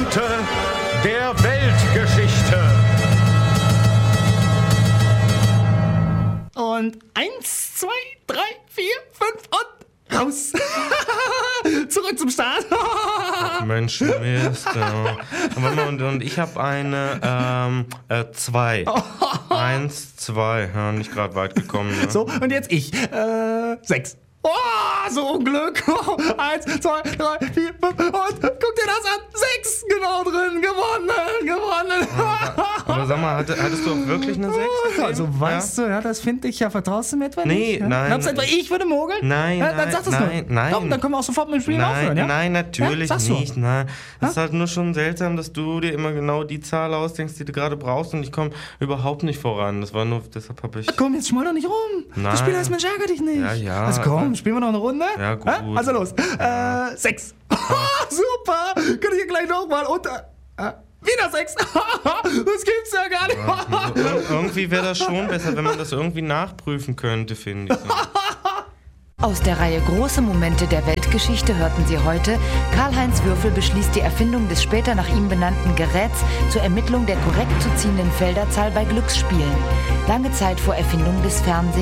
Momente der Weltgeschichte. Und 1, 2, 3, 4, 5 und raus. Zurück zum Start. Mensch, Mist. Ja. Und ich habe eine 2. 1, 2. Ja, nicht gerade weit gekommen. Ne? So, und jetzt ich. 6. Oh, so Unglück. 1, 2, 3, 4, 5 und guck dir das an. 6 genau drin. Gewonnen. Aber sag mal, hattest du auch wirklich eine 6? Also weißt du, ja, das finde ich ja. Vertraust du mir etwa Nee, nicht? Ja? nein. Glaubst du etwa, ich würde mogeln? Nein, ja, dann sag das nein, nur. nein. Komm, dann können wir auch sofort mit dem Spiel aufhören, ja? Nein, natürlich ja? nicht. Nein. Das ist halt nur schon seltsam, dass du dir immer genau die Zahl ausdenkst, die du gerade brauchst und ich komme überhaupt nicht voran. Das war nur, deshalb habe ich... Komm, jetzt schmoll doch nicht rum. Nein. Das Spiel heißt Mensch, ärger dich nicht. Ja. Also komm, spielen wir noch eine Runde? Ja, gut. Also los. 6. Super. Kann ich hier gleich nochmal unter... wieder 6. Das gibt's ja gar nicht. Ja, also irgendwie wäre das schon besser, wenn man das irgendwie nachprüfen könnte, finde ich. Aus der Reihe Große Momente der Weltgeschichte hörten Sie heute: Karl-Heinz Würfel beschließt die Erfindung des später nach ihm benannten Geräts zur Ermittlung der korrekt zu ziehenden Felderzahl bei Glücksspielen. Lange Zeit vor Erfindung des Fernsehens